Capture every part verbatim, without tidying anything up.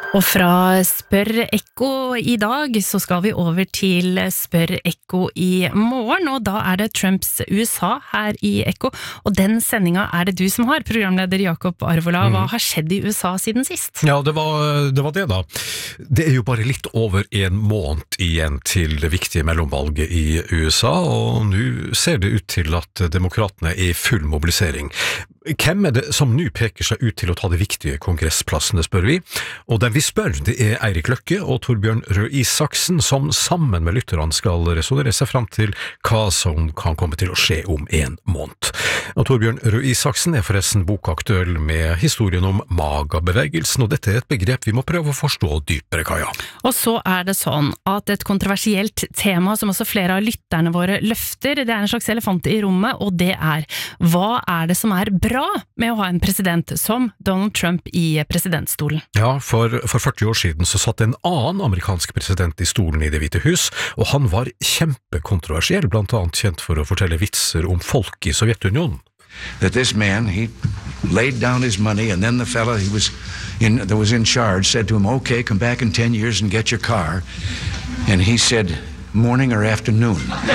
Og fra Spør Ekko i dag så skal vi over til Spør Ekko i morgen, og da er det Trumps U S A her i Ekko, og den sendinga er det du som har, programleder Jakob Arvola. Hva har skjedd i U S A siden sist? Ja, det var, det var det da. Det er jo bare litt over en måned igjen til det viktige mellomvalget i U S A, og nå ser det ut til at demokratene er i full mobilisering. Hvem er det som nå peker seg ut til å ta de viktige kongressplassene, spør vi? Og den vi spør, det er Eirik Løkke og Torbjørn Røe Isaksen, som sammen med lytterne skal resonere seg frem til hva som kan komme til å skje om en måned. Og Torbjørn Røe Isaksen er forresten bokaktuell med historien om magabevegelsen, og dette er et begrep vi må prøve å forstå dypere, Kaja. Og så er det sånn at et kontroversielt tema som også flere av lytterne våre løfter, det er en slags elefant i rommet, og det er hva er det som er bra med å ha en president som Donald Trump i presidentstolen? Ja, for, for førti år siden så satt en annen amerikansk president i stolen i Det hvite hus, og han var kjempekontroversiell, blant annet kjent for å fortelle vitser om folk i Sovjetunionen. That this man, he laid down his money, and then the fella he was in, that was in charge said to him, okay, come back in ten years and get your car. And he said, morning or afternoon.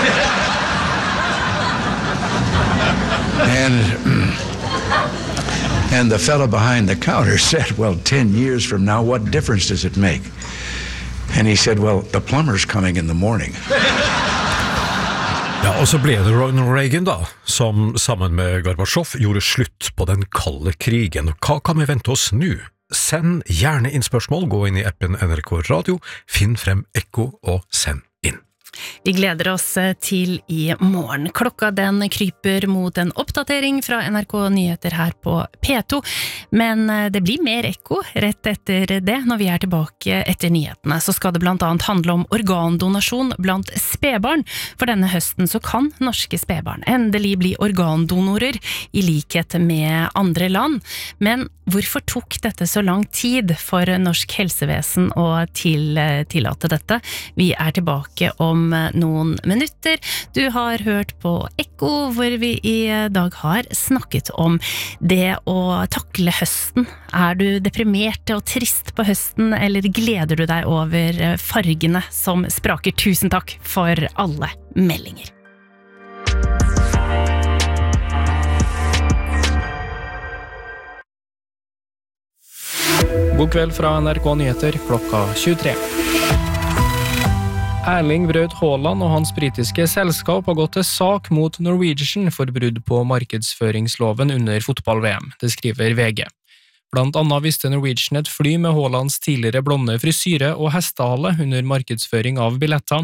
and... And the fellow behind the counter said, well, ten years from now, what difference does it make? And he said, well, the plumber's coming in the morning. Ja, og så ble det Ronald Reagan da, som sammen med Gorbatsjov gjorde slutt på den kalde krigen. Hva kan vi vente oss nå? Send gjerne inn spørsmål, gå inn i appen N R K Radio, finn frem Ekko og send inn. Vi gleder oss til i morgen. Klokka den kryper mot en oppdatering fra N R K Nyheter her på P to, men det blir mer Ekko rett etter det. Når vi er tilbake etter nyhetene, så skal det blant annet handle om organdonasjon blant spedbarn. For denne høsten så kan norske spedbarn endelig bli organdonorer i likhet med andre land. Men hvorfor tok dette så lang tid for norsk helsevesen å til, tillate dette? Vi er tilbake om noen minutter. Du har hørt på Ekko, hvor vi i dag har snakket om det å takle høsten. Er du deprimert og trist på høsten, eller gleder du deg over fargene som spraker? Tusen takk for alle meldinger. God kveld fra N R K Nyheter klokka tjuetre. Erling Braut Haaland og hans britiske selskap har gått til sak mot Norwegian for brudd på markedsføringsloven under fotball-V M, det skriver V G. Blant annet visste Norwegian et fly med Haalands tidligere blonde frisyre og hestehale under markedsføring av billetter,